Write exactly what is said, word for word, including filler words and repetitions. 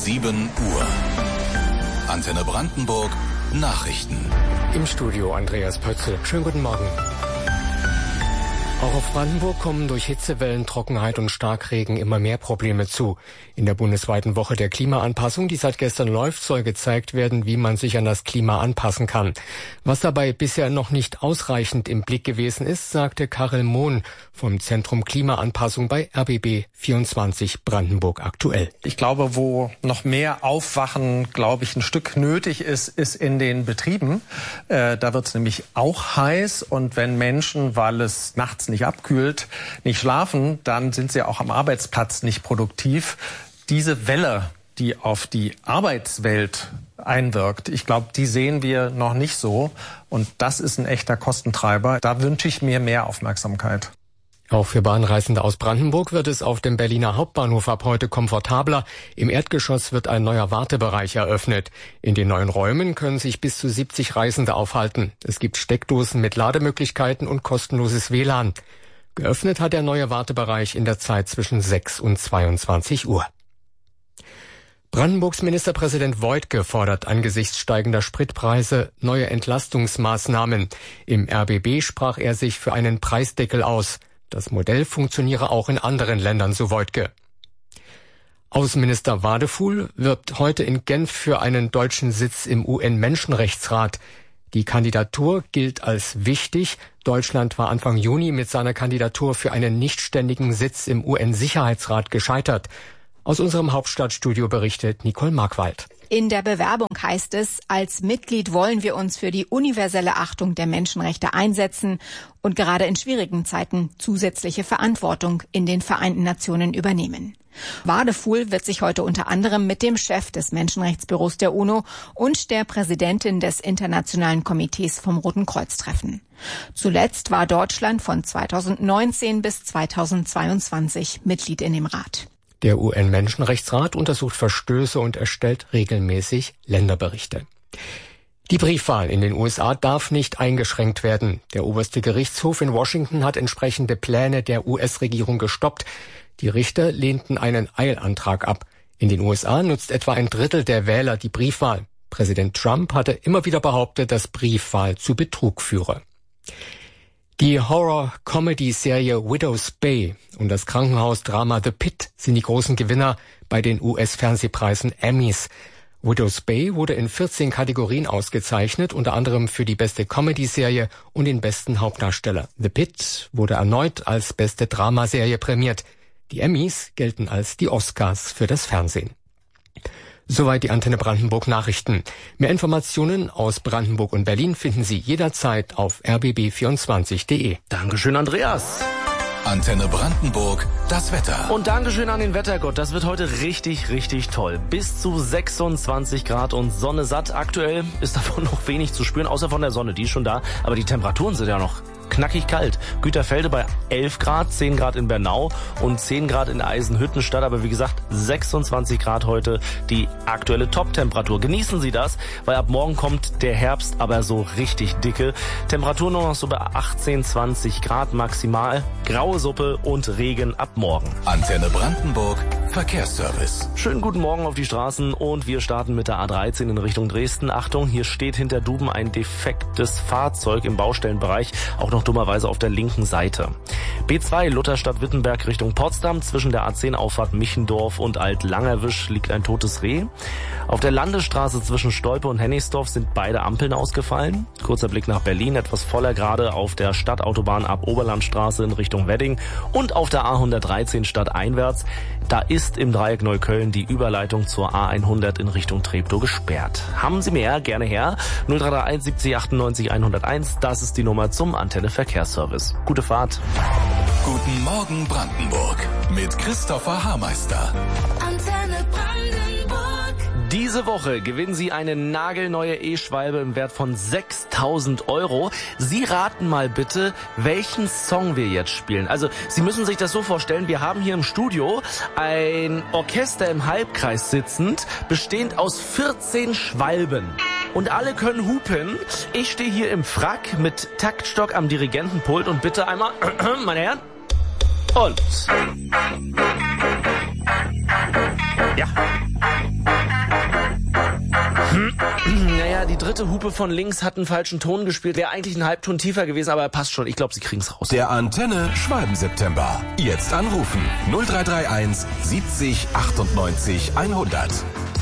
sieben Uhr. Antenne Brandenburg Nachrichten. Im Studio Andreas Pötzl. Schönen guten Morgen. Auch auf Brandenburg kommen durch Hitzewellen, Trockenheit und Starkregen immer mehr Probleme zu. In der bundesweiten Woche der Klimaanpassung, die seit gestern läuft, soll gezeigt werden, wie man sich an das Klima anpassen kann. Was dabei bisher noch nicht ausreichend im Blick gewesen ist, sagte Karel Mohn vom Zentrum Klimaanpassung bei R B B vierundzwanzig Brandenburg aktuell. Ich glaube, wo noch mehr Aufwachen, glaube ich, ein Stück nötig ist, ist in den Betrieben. Äh, da wird es nämlich auch heiß. Und wenn Menschen, weil es nachts nicht abkühlt, nicht schlafen, dann sind sie auch am Arbeitsplatz nicht produktiv. Diese Welle, die auf die Arbeitswelt einwirkt, ich glaube, die sehen wir noch nicht so. Und das ist ein echter Kostentreiber. Da wünsche ich mir mehr Aufmerksamkeit. Auch für Bahnreisende aus Brandenburg wird es auf dem Berliner Hauptbahnhof ab heute komfortabler. Im Erdgeschoss wird ein neuer Wartebereich eröffnet. In den neuen Räumen können sich bis zu siebzig Reisende aufhalten. Es gibt Steckdosen mit Lademöglichkeiten und kostenloses W L A N. Geöffnet hat der neue Wartebereich in der Zeit zwischen sechs und zweiundzwanzig Uhr. Brandenburgs Ministerpräsident Woidke fordert angesichts steigender Spritpreise neue Entlastungsmaßnahmen. Im R B B sprach er sich für einen Preisdeckel aus. Das Modell funktioniere auch in anderen Ländern, so Woidke. Außenminister Wadefuhl wirbt heute in Genf für einen deutschen Sitz im U N-Menschenrechtsrat. Die Kandidatur gilt als wichtig. Deutschland war Anfang Juni mit seiner Kandidatur für einen nichtständigen Sitz im U N-Sicherheitsrat gescheitert. Aus unserem Hauptstadtstudio berichtet Nicole Markwald. In der Bewerbung heißt es, als Mitglied wollen wir uns für die universelle Achtung der Menschenrechte einsetzen und gerade in schwierigen Zeiten zusätzliche Verantwortung in den Vereinten Nationen übernehmen. Wadefuhl wird sich heute unter anderem mit dem Chef des Menschenrechtsbüros der UNO und der Präsidentin des Internationalen Komitees vom Roten Kreuz treffen. Zuletzt war Deutschland von zweitausendneunzehn bis zweitausendzweiundzwanzig Mitglied in dem Rat. Der U N-Menschenrechtsrat untersucht Verstöße und erstellt regelmäßig Länderberichte. Die Briefwahl in den U S A darf nicht eingeschränkt werden. Der oberste Gerichtshof in Washington hat entsprechende Pläne der U S-Regierung gestoppt. Die Richter lehnten einen Eilantrag ab. In den U S A nutzt etwa ein Drittel der Wähler die Briefwahl. Präsident Trump hatte immer wieder behauptet, dass Briefwahl zu Betrug führe. Die Horror-Comedy-Serie Widow's Bay und das Krankenhausdrama The Pit sind die großen Gewinner bei den U S-Fernsehpreisen Emmys. Widow's Bay wurde in vierzehn Kategorien ausgezeichnet, unter anderem für die beste Comedy-Serie und den besten Hauptdarsteller. The Pit wurde erneut als beste Dramaserie prämiert. Die Emmys gelten als die Oscars für das Fernsehen. Soweit die Antenne Brandenburg Nachrichten. Mehr Informationen aus Brandenburg und Berlin finden Sie jederzeit auf r b b vierundzwanzig punkt d e. Dankeschön, Andreas. Antenne Brandenburg, das Wetter. Und Dankeschön an den Wettergott. Das wird heute richtig, richtig toll. Bis zu sechsundzwanzig Grad und Sonne satt. Aktuell ist davon noch wenig zu spüren, außer von der Sonne. Die ist schon da. Aber die Temperaturen sind ja noch knackig kalt. Güterfelde bei elf Grad, zehn Grad in Bernau und zehn Grad in Eisenhüttenstadt. Aber wie gesagt, sechsundzwanzig Grad heute die aktuelle Top-Temperatur. Genießen Sie das, weil ab morgen kommt der Herbst, aber so richtig dicke. Temperatur nur noch so bei achtzehn, zwanzig Grad maximal. Graue Suppe und Regen ab morgen. Antenne Brandenburg, Verkehrsservice. Schönen guten Morgen auf die Straßen und wir starten mit der A dreizehn in Richtung Dresden. Achtung, hier steht hinter Duben ein defektes Fahrzeug im Baustellenbereich. Auch noch dummerweise auf der linken Seite. B zwei Lutherstadt-Wittenberg Richtung Potsdam. Zwischen der A zehn Auffahrt Michendorf und Alt-Langerwisch liegt ein totes Reh. Auf der Landesstraße zwischen Stolpe und Hennigsdorf sind beide Ampeln ausgefallen. Kurzer Blick nach Berlin, etwas voller gerade auf der Stadtautobahn ab Oberlandstraße in Richtung Wedding und auf der A hundertdreizehn stadteinwärts. Da ist im Dreieck Neukölln die Überleitung zur A hundert in Richtung Treptow gesperrt. Haben Sie mehr? Gerne her. null drei drei eins siebzig achtundneunzig hunderteins, das ist die Nummer zum Antenne Verkehrsservice. Gute Fahrt. Guten Morgen Brandenburg mit Christopher Haarmeister. Antenne Brandenburg. Diese Woche gewinnen Sie eine nagelneue E-Schwalbe im Wert von sechstausend Euro. Sie raten mal bitte, welchen Song wir jetzt spielen. Also Sie müssen sich das so vorstellen, wir haben hier im Studio ein Orchester im Halbkreis sitzend, bestehend aus vierzehn Schwalben. Und alle können hupen. Ich stehe hier im Frack mit Taktstock am Dirigentenpult und bitte einmal, meine Herren, und... Ja. Naja, die dritte Hupe von links hat einen falschen Ton gespielt. Wäre eigentlich ein Halbton tiefer gewesen, aber er passt schon. Ich glaube, sie kriegen's raus. Der Antenne Schwalben-September. Jetzt anrufen null drei drei eins siebzig achtundneunzig hundert.